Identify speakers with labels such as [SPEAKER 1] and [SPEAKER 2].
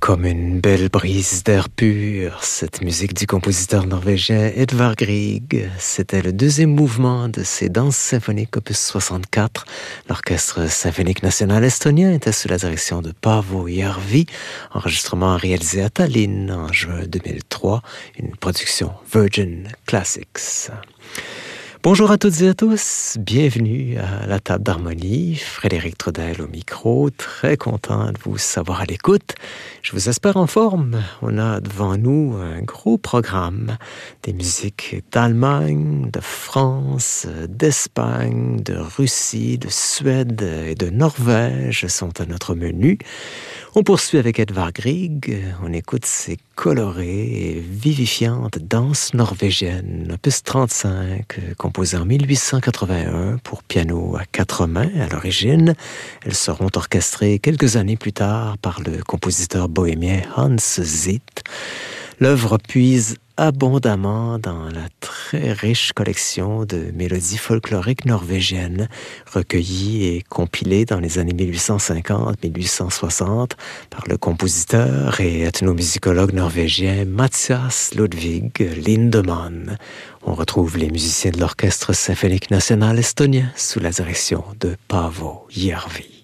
[SPEAKER 1] Comme une belle brise d'air pur, cette musique du compositeur norvégien Edvard Grieg, c'était le deuxième mouvement de ses danses symphoniques opus 64. L'Orchestre symphonique national estonien était sous la direction de Paavo Järvi, enregistrement réalisé à Tallinn en juin 2003, une production Virgin Classics. Bonjour à toutes et à tous, bienvenue à la table d'harmonie, Frédéric Trudel au micro, très content de vous savoir à l'écoute. Je vous espère en forme, on a devant nous un gros programme, des musiques d'Allemagne, de France, d'Espagne, de Russie, de Suède et de Norvège sont à notre menu. On poursuit avec Edvard Grieg, on écoute ses colorées et vivifiantes danses norvégiennes, opus 35, composé en 1881 pour piano à 4 mains à l'origine. Elles seront orchestrées quelques années plus tard par le compositeur bohémien Hans Zith. L'œuvre puise abondamment dans la très riche collection de mélodies folkloriques norvégiennes recueillies et compilées dans les années 1850-1860 par le compositeur et ethnomusicologue norvégien Mathias Ludvig Lindemann. On retrouve les musiciens de l'Orchestre symphonique national estonien sous la direction de Paavo Järvi.